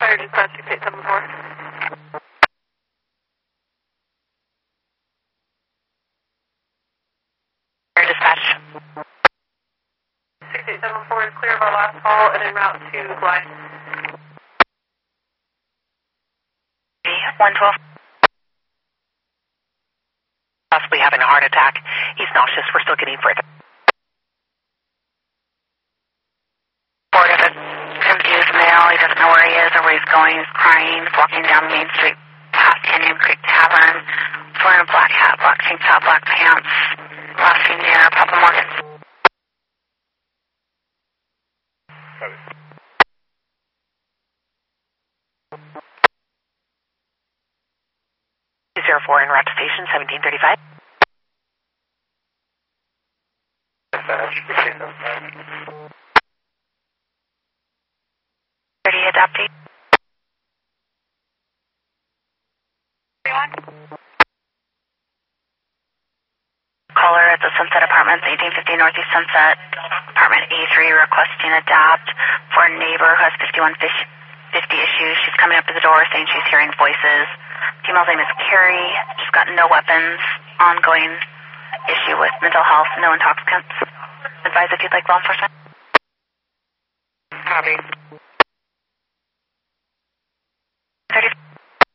Fire dispatch 6874. Fire dispatch. 6874 is clear of our last call and en route to Bly. 112. Possibly having a heart attack. He's nauseous. We're still getting further. Bored of it. Confused in the alley. Doesn't know where he is or where he's going. He's crying. He's walking down Main Street past Canyon Creek Tavern. He's wearing a black hat, black tank top, black pants. Last seen near Papa Morgan's. 204 en route to station 1735. Dispatch 30 adoptee. Caller at the Sunset Apartments, 1850 Northeast Sunset, apartment A3, requesting adopt for a neighbor who has 5150 issues. She's coming up to the door saying she's hearing voices. Female's name is Carrie. She's got no weapons. Ongoing issue with mental health, no intoxicants. Advise if you'd like law enforcement. Copy.